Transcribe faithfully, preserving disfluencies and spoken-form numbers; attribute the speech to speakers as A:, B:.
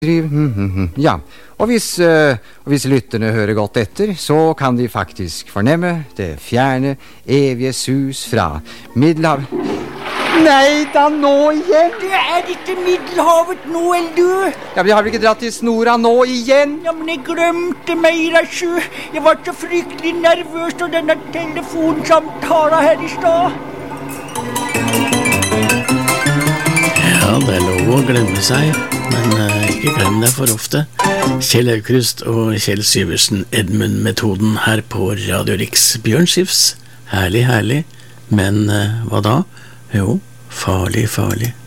A: Ja, og hvis, uh, og hvis lytterne hører godt etter, så kan de faktisk fornemme det fjerne, evige sus fra Middelhavet. Nei da, nå igjen!
B: Det er ikke Middelhavet nå, eller?
A: Ja, men jeg har vel ikke dratt i snora nå igjen?
B: Ja, men jeg glemte meg, Rasju. Jeg var så fryktelig nervøs av denne telefonsamtalen her i stad.
C: Ja, det er lov å glemme seg, men uh, ikke glem deg for ofte. Kjell Aukrust og Kjell Syversen, Edmund-metoden her på Radio Riks. Bjørn Skifs, herlig, herlig, men uh, hva da? Jo, farlig, farlig.